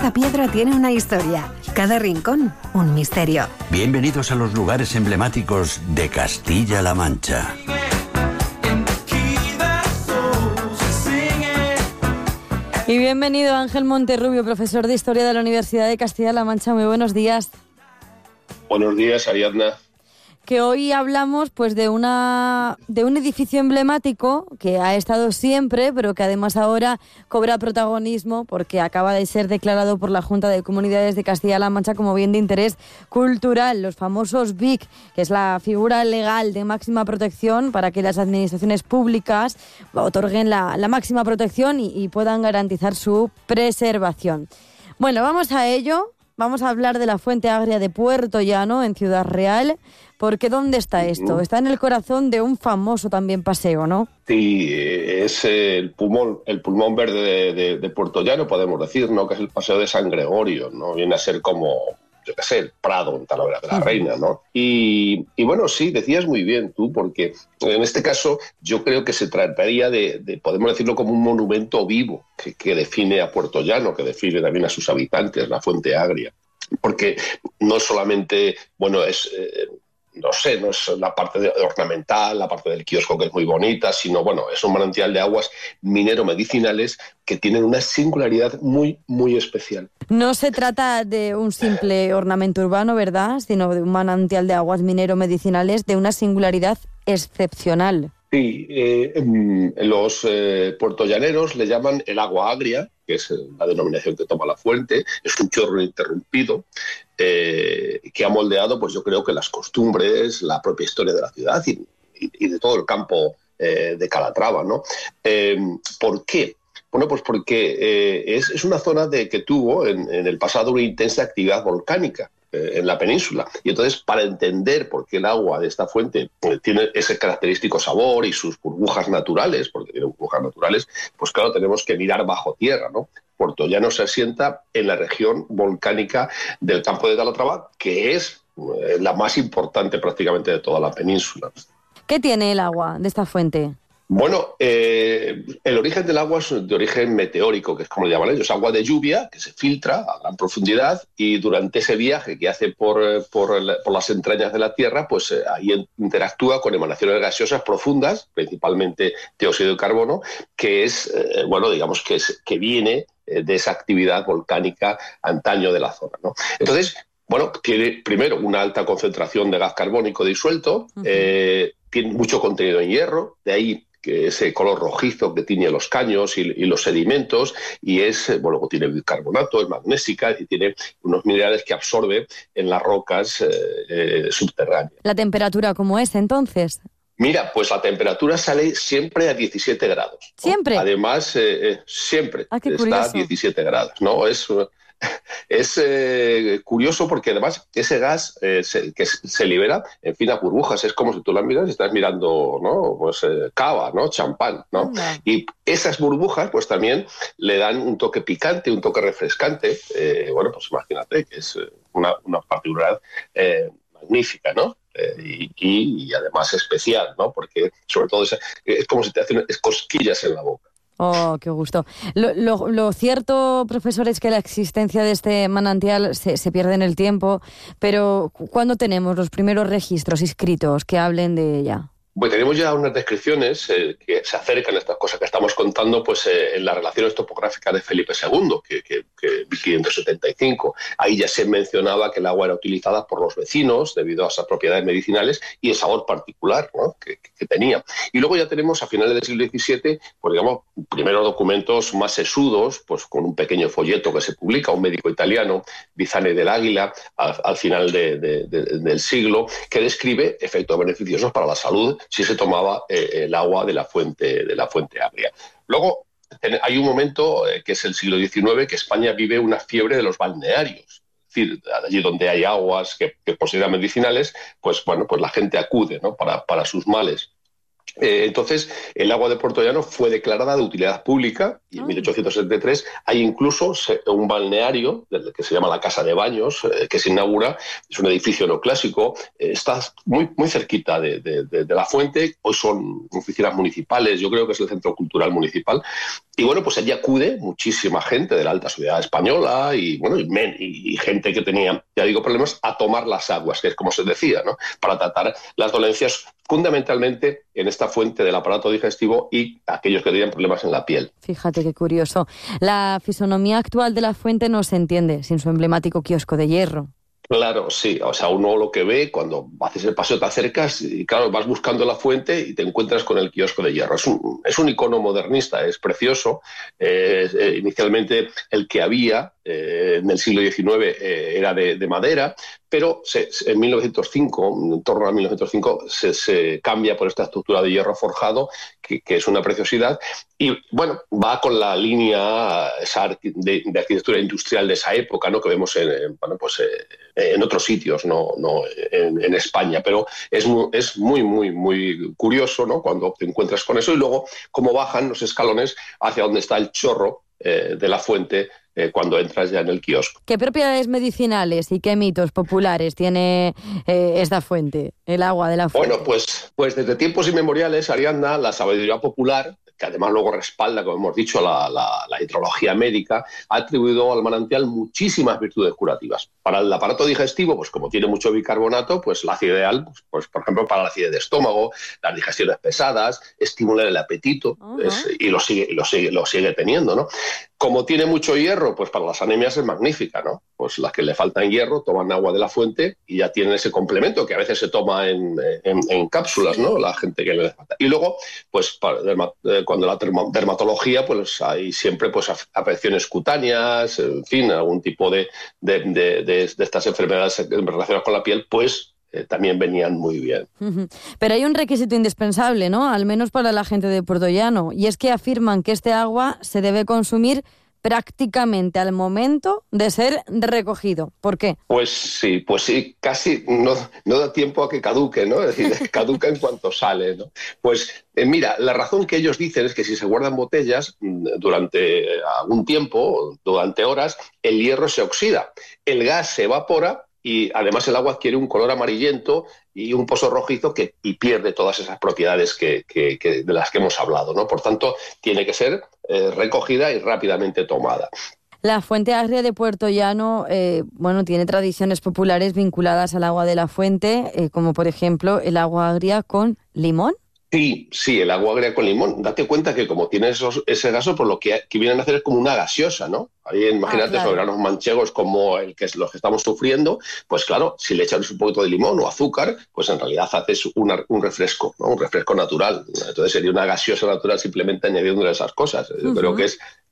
Cada piedra tiene una historia, cada rincón un misterio. Bienvenidos a los lugares emblemáticos de Castilla-La Mancha. Y bienvenido Ángel Monterrubio, profesor de Historia de la Universidad de Castilla-La Mancha. Muy buenos días. Buenos días, Ariadna. Que hoy hablamos pues de un edificio emblemático que ha estado siempre, pero que además ahora cobra protagonismo porque acaba de ser declarado por la Junta de Comunidades de Castilla-La Mancha como bien de interés cultural, los famosos BIC, que es la figura legal de máxima protección para que las administraciones públicas otorguen la máxima protección y puedan garantizar su preservación. Bueno, vamos a ello. Vamos a hablar de la Fuente Agria de Puerto Llano, en Ciudad Real, porque ¿dónde está esto? Está en el corazón de un famoso también paseo, ¿no? Sí, es el pulmón verde de Puerto Llano, podemos decir, ¿no? Que es el Paseo de San Gregorio, ¿no? Viene a ser como, yo qué sé, el Prado en Talavera de la Reina, ¿no? Y bueno, sí, decías muy bien tú, porque en este caso yo creo que se trataría de podemos decirlo como un monumento vivo que define a Puerto Llano, que define también a sus habitantes, la Fuente Agria. Porque no solamente, bueno, es... no es la parte ornamental, la parte del kiosco que es muy bonita, sino, bueno, es un manantial de aguas minero-medicinales que tienen una singularidad muy, muy especial. No se trata de un simple ornamento urbano, ¿verdad?, sino de un manantial de aguas minero-medicinales de una singularidad excepcional. Sí, los puertollaneros le llaman el agua agria, que es la denominación que toma la fuente. Es un chorro interrumpido que ha moldeado, pues yo creo que las costumbres, la propia historia de la ciudad y de todo el campo de Calatrava, ¿no? ¿Por qué? Bueno, pues porque es una zona que tuvo en el pasado una intensa actividad volcánica en la península. Y entonces, para entender por qué el agua de esta fuente tiene ese característico sabor y sus burbujas naturales, porque tiene burbujas naturales, pues claro, tenemos que mirar bajo tierra, ¿no? Puerto Llano se asienta en la región volcánica del campo de Calatrava, que es la más importante prácticamente de toda la península. ¿Qué tiene el agua de esta fuente? Bueno, el origen del agua es de origen meteórico, que es como le llaman ellos, agua de lluvia que se filtra a gran profundidad y durante ese viaje que hace por las entrañas de la Tierra, pues ahí interactúa con emanaciones gaseosas profundas, principalmente dióxido de carbono, que es, bueno, digamos que viene de esa actividad volcánica antaño de la zona, ¿no? Entonces, bueno, tiene primero una alta concentración de gas carbónico disuelto, tiene mucho contenido en hierro, de ahí que ese color rojizo que tiene los caños y los sedimentos, y bueno, tiene bicarbonato, es magnésica y tiene unos minerales que absorbe en las rocas subterráneas. ¿La temperatura cómo es entonces? Mira, pues la temperatura sale siempre a 17 grados, ¿no? ¿Siempre? Además, siempre está a 17 grados, ¿no? Es curioso porque además ese gas que se libera en finas burbujas, es como si tú las miras y estás mirando, ¿no? Pues cava, ¿no? Champán, ¿no? Y esas burbujas pues también le dan un toque picante, un toque refrescante. Bueno, pues imagínate que es una particularidad magnífica, ¿no? Y además especial, ¿no? Porque sobre todo es como si te hacen cosquillas en la boca. Oh, qué gusto. Lo cierto, profesor, es que la existencia de este manantial se pierde en el tiempo, pero ¿cuándo tenemos los primeros registros escritos que hablen de ella? Pues tenemos ya unas descripciones que se acercan a estas cosas que estamos contando, pues en las relaciones topográficas de Felipe II, que 1575. Ahí ya se mencionaba que el agua era utilizada por los vecinos debido a esas propiedades medicinales y el sabor particular, ¿no? que tenía. Y luego ya tenemos a finales del siglo XVII, pues digamos, primeros documentos más sesudos, pues con un pequeño folleto que se publica, un médico italiano, Bizane del Águila, al final del siglo, que describe efectos beneficiosos para la salud si se tomaba el agua de la fuente agria. Luego hay un momento que es el siglo XIX, que España vive una fiebre de los balnearios. Es decir, allí donde hay aguas que consideran medicinales, pues bueno, pues la gente acude, ¿no? para sus males. Entonces, el agua de Puerto Llano fue declarada de utilidad pública y en 1873 hay incluso un balneario que se llama la Casa de Baños, que se inaugura. Es un edificio neoclásico, está muy, muy cerquita de la fuente. Hoy son oficinas municipales, yo creo que es el Centro Cultural Municipal. Y bueno, pues allí acude muchísima gente de la alta sociedad española y bueno, y gente que tenía, ya digo, problemas a tomar las aguas, que es como se decía, ¿no? Para tratar las dolencias fundamentalmente en esta fuente del aparato digestivo y aquellos que tenían problemas en la piel. Fíjate qué curioso. La fisonomía actual de la fuente no se entiende sin su emblemático kiosco de hierro. Claro, sí. O sea, uno lo que ve cuando haces el paseo, te acercas y, claro, vas buscando la fuente y te encuentras con el kiosco de hierro. Es un icono modernista, es precioso. Inicialmente el que había en el siglo XIX era de madera, pero en 1905, en torno a 1905, se cambia por esta estructura de hierro forjado, que es una preciosidad. Y bueno, va con la línea de arquitectura industrial de esa época, ¿no? Que vemos en otros sitios, no en España. Pero es muy, muy, muy curioso, ¿no? Cuando te encuentras con eso y luego cómo bajan los escalones hacia donde está el chorro de la fuente cuando entras ya en el kiosco. ¿Qué propiedades medicinales y qué mitos populares tiene esta fuente, el agua de la fuente? Bueno, pues desde tiempos inmemoriales, Ariadna, la sabiduría popular, que además luego respalda, como hemos dicho, la hidrología médica, ha atribuido al manantial muchísimas virtudes curativas. Para el aparato digestivo, pues como tiene mucho bicarbonato, pues la ácido ideal, pues por ejemplo, para la acidez de estómago, las digestiones pesadas, estimular el apetito, y lo sigue teniendo, ¿no? Como tiene mucho hierro, pues para las anemias es magnífica, ¿no? Pues las que le faltan hierro toman agua de la fuente y ya tienen ese complemento que a veces se toma en cápsulas, ¿no? La gente que le falta. Y luego, pues cuando la dermatología, pues hay siempre pues afecciones cutáneas, en fin, algún tipo de estas enfermedades relacionadas con la piel, pues también venían muy bien. Pero hay un requisito indispensable, ¿no? Al menos para la gente de Puertollano, y es que afirman que este agua se debe consumir prácticamente al momento de ser recogido. ¿Por qué? Pues sí, casi no da tiempo a que caduque, ¿no? Es decir, caduca en cuanto sale, ¿no? Pues mira, la razón que ellos dicen es que si se guardan botellas durante algún tiempo, durante horas, el hierro se oxida, el gas se evapora y además el agua adquiere un color amarillento y un pozo rojizo y pierde todas esas propiedades de las que hemos hablado, ¿no? Por tanto, tiene que ser recogida y rápidamente tomada. La fuente agria de Puertollano, tiene tradiciones populares vinculadas al agua de la fuente, como por ejemplo el agua agria con limón. Sí, el agua agria con limón. Date cuenta que como tiene ese gaso, pues lo que vienen a hacer es como una gaseosa, ¿no? Ahí imagínate claro. Sobre granos manchegos como los que estamos sufriendo, pues claro, si le echas un poquito de limón o azúcar, pues en realidad haces un refresco, ¿no? Un refresco natural. Entonces sería una gaseosa natural simplemente añadiendo esas cosas. Yo creo que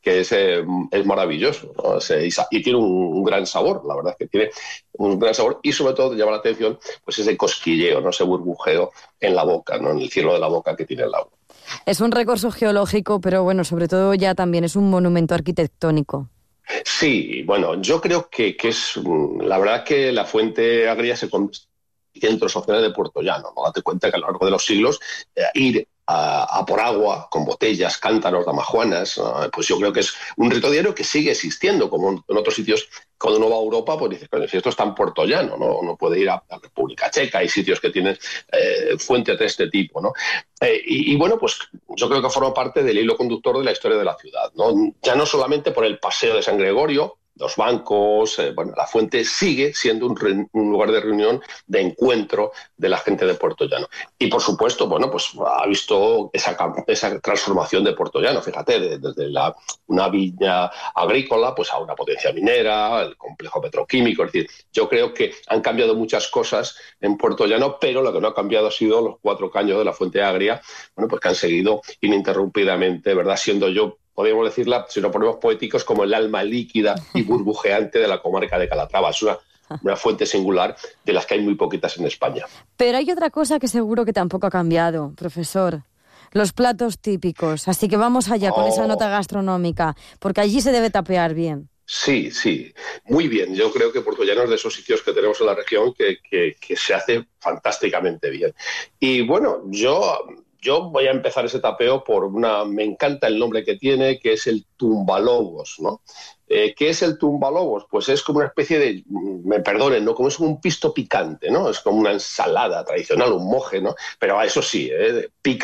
es maravilloso, ¿no? Y tiene un gran sabor, la verdad es que tiene un gran sabor y sobre todo llama la atención pues ese cosquilleo, ¿no? Ese burbujeo en la boca, ¿no? En el cielo de la boca que tiene el agua. Es un recurso geológico, pero bueno, sobre todo ya también es un monumento arquitectónico. Sí, bueno, yo creo que es la verdad que la fuente agria se convierte en centro social de Puertollano, ¿no? Date cuenta que a lo largo de los siglos ir a por agua con botellas, cántaros, damajuanas, pues yo creo que es un rito diario que sigue existiendo, como en otros sitios. Cuando uno va a Europa, pues dice, si esto está en Puertollano, ¿no? Uno puede ir a la República Checa, hay sitios que tienen fuentes de este tipo, ¿no? Y bueno, pues yo creo que forma parte del hilo conductor de la historia de la ciudad, ¿no? Ya no solamente por el Paseo de San Gregorio, los bancos, la fuente sigue siendo un lugar de reunión, de encuentro de la gente de Puertollano. Y por supuesto, pues ha visto esa transformación de Puertollano, fíjate, desde una viña agrícola pues a una potencia minera, el complejo petroquímico. Es decir, yo creo que han cambiado muchas cosas en Puertollano, pero lo que no ha cambiado ha sido los 4 caños de la fuente agria, pues que han seguido ininterrumpidamente, ¿verdad? Siendo podríamos decirla, si nos ponemos poéticos, como el alma líquida y burbujeante de la comarca de Calatrava. Es una fuente singular de las que hay muy poquitas en España. Pero hay otra cosa que seguro que tampoco ha cambiado, profesor. Los platos típicos. Así que vamos allá con esa nota gastronómica, porque allí se debe tapear bien. Sí, muy bien. Yo creo que Puertollano es de esos sitios que tenemos en la región que se hace fantásticamente bien. Y bueno, yo voy a empezar ese tapeo me encanta el nombre que tiene, que es el tumbalobos, ¿no? ¿Qué es el tumbalobos? Pues es como una especie de, me perdonen, ¿no? Como es un pisto picante, ¿no? Es como una ensalada tradicional, un moje, ¿no? Pero eso sí, pica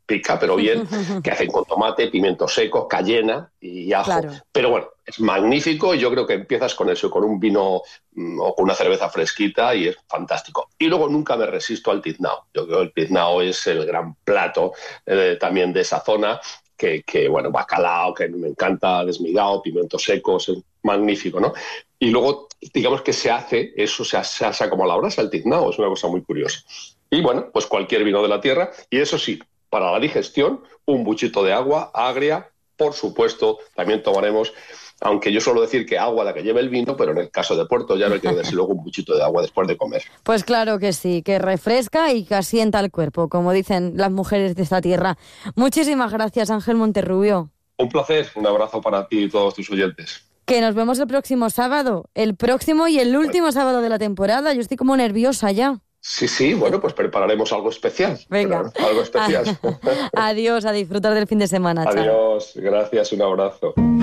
pica, pero bien, que hacen con tomate, pimiento seco, cayena y ajo. Claro. Pero bueno, es magnífico y yo creo que empiezas con eso, con un vino o con una cerveza fresquita y es fantástico. Y luego nunca me resisto al tiznao. Yo creo que el tiznao es el gran plato también de esa zona, que bueno, bacalao, que me encanta, desmigado, pimientos secos, es magnífico, ¿no? Y luego, digamos que se hace eso, se asa como a la brasa, el tiznao, es una cosa muy curiosa. Y bueno, pues cualquier vino de la tierra, y eso sí, para la digestión, un buchito de agua agria, por supuesto, también tomaremos, aunque yo suelo decir que agua la que lleve el vino, pero en el caso de Puerto Llano hay que darse luego un buchito de agua después de comer. Pues claro que sí, que refresca y que asienta el cuerpo, como dicen las mujeres de esta tierra. Muchísimas gracias, Ángel Monterrubio. Un placer, un abrazo para ti y todos tus oyentes. Que nos vemos el próximo sábado, el próximo y el último sábado de la temporada. Yo estoy como nerviosa ya. Sí, bueno, pues prepararemos algo especial. Venga. Algo especial. Adiós, a disfrutar del fin de semana. Adiós, chao. gracias, un abrazo.